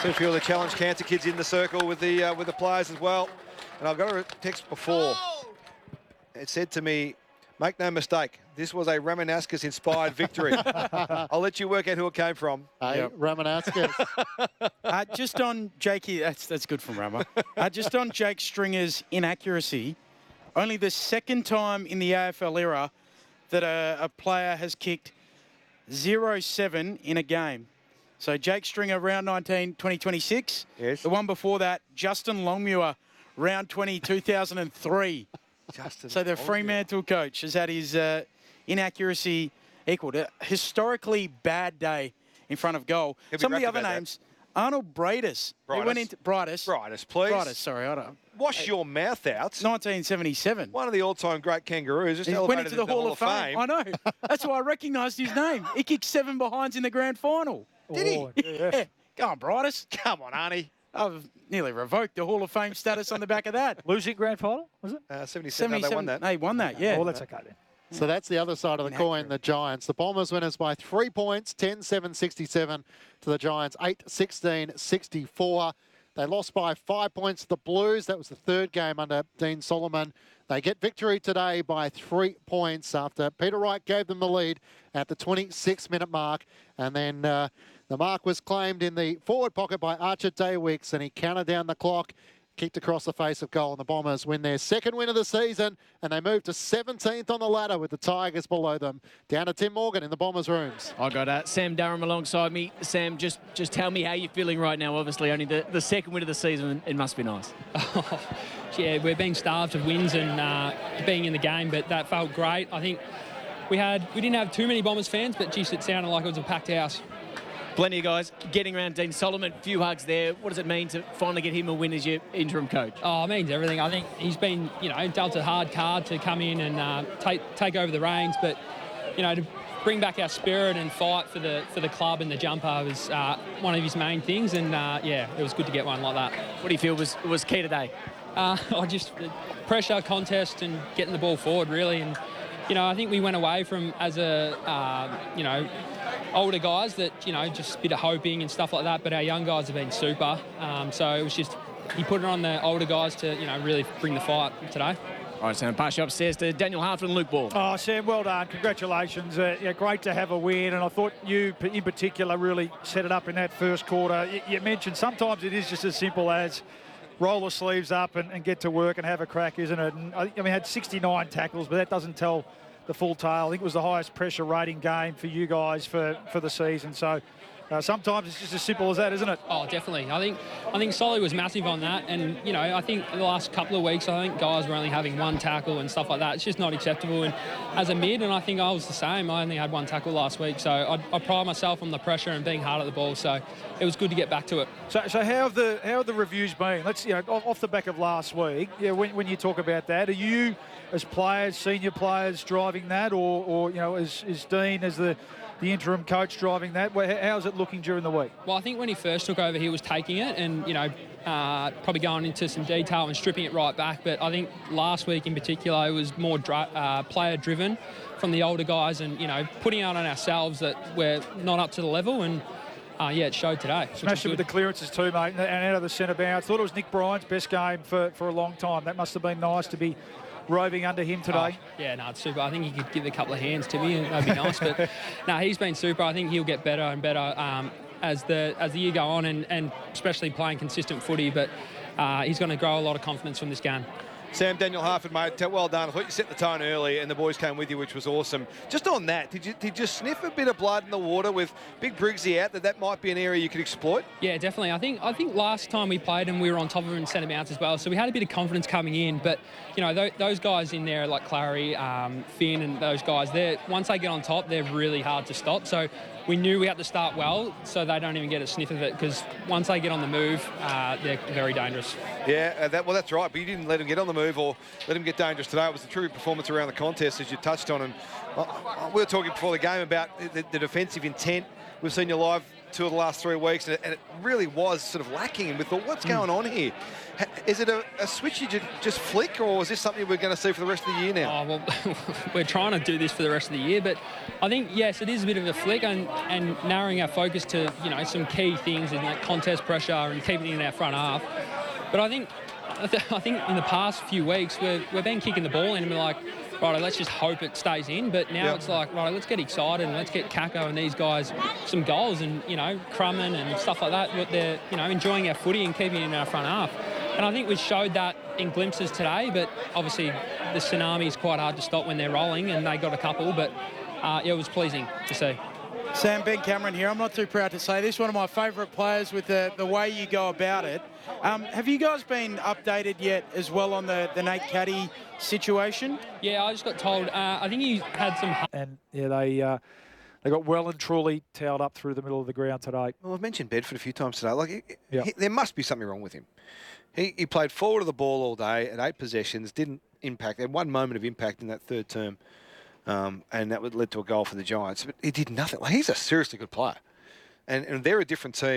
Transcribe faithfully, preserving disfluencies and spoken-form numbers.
See a few of the Challenge Cancer kids in the circle with the uh, with the players as well. And I've got a text before. It said to me, make no mistake, this was a Ramanaskas-inspired victory. I'll let you work out who it came from. Hey, Yep. Ramanaskas. Uh, just on Jakey, that's that's good from Rama. Uh, just on Jake Stringer's inaccuracy, only the second time in the A F L era that a, a player has kicked zero seven in a game. So Jake Stringer, round nineteen, twenty twenty-six. Yes. The one before that, Justin Longmuir, round twenty, two thousand three. Justin So the Longmuir. Fremantle coach has had his uh, inaccuracy equaled. A historically bad day in front of goal. He'll be Some of the wrapped other about that. names, Arnold Brightus. He went Brightus. into Brightus. Brightest, please. Brightus, sorry, I don't. Wash your mouth out. nineteen seventy-seven. One of the all-time great kangaroos just He elevated went into the Hall of Fame. I know. That's why I recognised his name. He kicked seven behinds in the grand final. Did he? Oh, yeah. Yeah. Go on, Brightus. Come on, Arnie. I've nearly revoked the Hall of Fame status on the back of that. Losing grand final, was it? Uh, seventy-seven, no, they won that. They won that, yeah. Oh, that's okay then. So that's the other side of the coin, the Giants. The Bombers winners by three points, ten seven sixty-seven to the Giants, eight sixteen sixty-four. They lost by five points to the Blues. That was the third game under Dean Solomon. They get victory today by three points after Peter Wright gave them the lead at the twenty-six minute mark. And then uh, the mark was claimed in the forward pocket by Archer Daywicks, and he counted down the clock, kicked across the face of goal, and the Bombers win their second win of the season, and they move to seventeenth on the ladder with the Tigers below them. Down to Tim Morgan in the Bombers' rooms. I got uh, Sam Durham alongside me. Sam, just just tell me how you're feeling right now. Obviously, only the, the second win of the season. It must be nice. Yeah, we're being starved of wins and uh, being in the game, but that felt great. I think we had we didn't have too many Bombers fans, but geez, it sounded like it was a packed house. Plenty of guys getting around Dean Solomon. Few hugs there. What does it mean to finally get him a win as your interim coach? Oh, it means everything. I think he's been, you know, dealt a hard card to come in and uh, take take over the reins, but you know, to bring back our spirit and fight for the for the club and the jumper was uh, one of his main things. And uh, yeah, it was good to get one like that. What do you feel was was key today? Uh, I just pressure, contest, and getting the ball forward really. And you know, I think we went away from as a uh, you know. older guys that, you know, just a bit of hoping and stuff like that, but our young guys have been super. Um, so it was just, he put it on the older guys to, you know, really bring the fight today. All right, Sam, pass you upstairs to Daniel Hartford and Luke Ball. Oh, Sam, well done. Congratulations. Uh, yeah, great to have a win, and I thought you in particular really set it up in that first quarter. You, you mentioned sometimes it is just as simple as roll the sleeves up and, and get to work and have a crack, isn't it? And I, I mean, had sixty-nine tackles, but that doesn't tell the full tale. I think it was the highest pressure rating game for you guys for, for the season. So uh, sometimes it's just as simple as that, isn't it? Oh, definitely. I think I think Solly was massive on that. And, you know, I think the last couple of weeks, I think guys were only having one tackle and stuff like that. It's just not acceptable. And as a mid, and I think I was the same, I only had one tackle last week. So I, I pride myself on the pressure and being hard at the ball. So it was good to get back to it. So, so how have the how have the reviews been? Let's, you know, off, off the back of last week, yeah, when, when you talk about that, are you, as players, senior players, driving that, or, or you know, is, is Dean as the, the interim coach driving that? How's it looking during the week? Well, I think when he first took over, he was taking it and, you know, uh, probably going into some detail and stripping it right back. But I think last week in particular, it was more dri- uh, player-driven from the older guys and, you know, putting out on ourselves that we're not up to the level. And, uh, yeah, it showed today. Smashed it with the clearances too, mate, and out of the centre bounce. Thought it was Nick Bryan's best game for, for a long time. That must have been nice to be roving under him today. Oh, yeah, no, it's super. I think he could give a couple of hands to me, and that'd be nice. But no, he's been super. I think he'll get better and better um, as the as the year go on, and, and especially playing consistent footy. But uh, he's going to grow a lot of confidence from this game. Sam, Daniel Hartford, mate, well done. I thought you set the tone early and the boys came with you, which was awesome. Just on that, did you did you sniff a bit of blood in the water with Big Briggsy out, that that might be an area you could exploit? Yeah, definitely. I think I think last time we played him, we were on top of him in centre bounce as well, so we had a bit of confidence coming in. But, you know, th- those guys in there like Clary, um, Finn and those guys, they're once they get on top, they're really hard to stop. So we knew we had to start well so they don't even get a sniff of it, because once they get on the move, uh, they're very dangerous. Yeah, uh, that, well, that's right, but you didn't let them get on the move or let them get dangerous today. It was a true performance around the contest, as you touched on. And uh, we were talking before the game about the, the defensive intent. We've seen you live two of the last three weeks, and it, and it really was sort of lacking. And we thought, what's going on here? Ha- Is it a, a switch you ju- just flick, or is this something we're going to see for the rest of the year now? Oh, well, we're trying to do this for the rest of the year, but I think, yes, it is a bit of a flick, and, and narrowing our focus to, you know, some key things in like contest pressure and keeping it in our front half. But I think I, th- I think in the past few weeks, we've, we've been kicking the ball in and we're like, right, let's just hope it stays in. But now Yeah. it's like, right, let's get excited and let's get Kako and these guys some goals and, you know, Crumman and stuff like that. What they're, you know, enjoying our footy and keeping it in our front half. And I think we showed that in glimpses today, but obviously the tsunami is quite hard to stop when they're rolling, and they got a couple, but uh, it was pleasing to see. Sam, Ben Cameron here. I'm not too proud to say this. One of my favourite players with the, the way you go about it. Um, have you guys been updated yet as well on the, the Nate Caddy situation? Yeah, I just got told, uh, I think he had some... And yeah, they uh, they got well and truly towed up through the middle of the ground today. Well, I've mentioned Bedford a few times today. Like, he, Yeah. he- there must be something wrong with him. He, he played forward of the ball all day at eight possessions, didn't impact. Had one moment of impact in that third term, um, and that would led to a goal for the Giants. But he did nothing. Like, he's a seriously good player, and, and they're a different team.